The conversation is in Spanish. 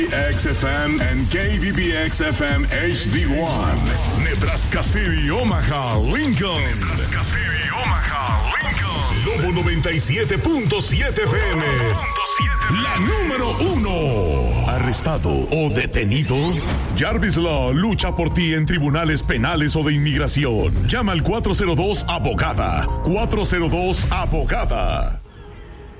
XFM and KBBX-FM HD1. Nebraska City, Omaha, Lincoln. Nebraska City, Omaha, Lincoln. Lobo 97.7 FM. La número 1. ¿Arrestado o detenido? Jarvis Law lucha por ti en tribunales penales o de inmigración. Llama al 402-ABOGADA. 402-ABOGADA.